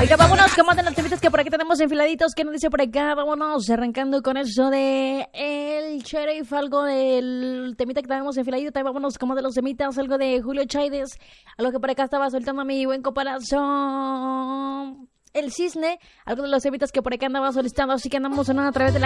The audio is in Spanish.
Oiga, vámonos, que manden las temitas que por aquí tenemos enfiladitos. ¿Qué nos dice por acá? Vámonos, arrancando con eso de el Sheriff, algo del temita que tenemos enfiladito. También vámonos como de los temitas, algo de Julio Chaides, algo que por acá estaba soltando mi buen comparación. El Cisne, algo de los temitas que por acá andaba solicitando. Así que andamos sonando a través de la